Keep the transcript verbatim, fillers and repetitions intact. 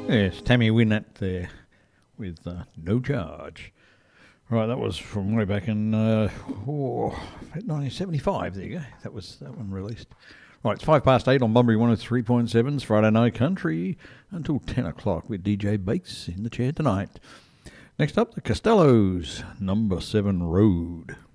Yes, Tammy Wynette there with uh, No Charge. Right, that was from way back in uh, oh, nineteen seventy-five. There you go. That was that one released. Right, it's five past eight on Bunbury one oh three point seven. It's Friday Night Country until ten o'clock with D J Bates in the chair tonight. Next up, the Costellos, Number seven Road.